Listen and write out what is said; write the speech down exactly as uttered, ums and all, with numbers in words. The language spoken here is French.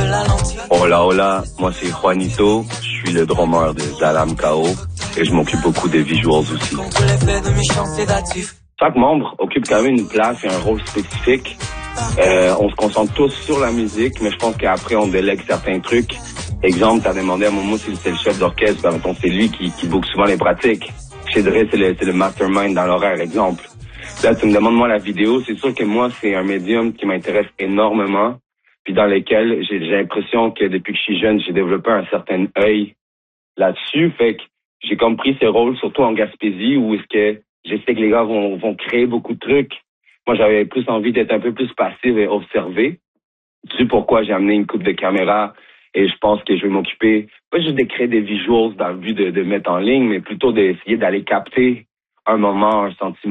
Hola, hola, moi c'est Juanito, je suis le drummer de Zalam K O et je m'occupe beaucoup des visuals aussi. Chaque membre occupe quand même une place et un rôle spécifique. Euh, on se concentre tous sur la musique, mais je pense qu'après on délègue certains trucs. Exemple, t'as demandé à Momo si c'est le chef d'orchestre, ben mettons c'est lui qui, qui book souvent les pratiques. Chez Dre, c'est le, c'est le mastermind dans l'horaire, exemple. Là, tu me demandes moi la vidéo, c'est sûr que moi c'est un médium qui m'intéresse énormément, puis dans lequel j'ai, j'ai l'impression que depuis que je suis jeune, j'ai développé un certain œil là-dessus, fait que j'ai comme pris ce rôle, surtout en Gaspésie, où est-ce que je sais que les gars vont, vont créer beaucoup de trucs. Moi, j'avais plus envie d'être un peu plus passif et observer. Tu sais pourquoi j'ai amené une coupe de caméra et je pense que je vais m'occuper, pas juste de créer des visuals dans le but de, de mettre en ligne, mais plutôt d'essayer d'aller capter un moment, un sentiment.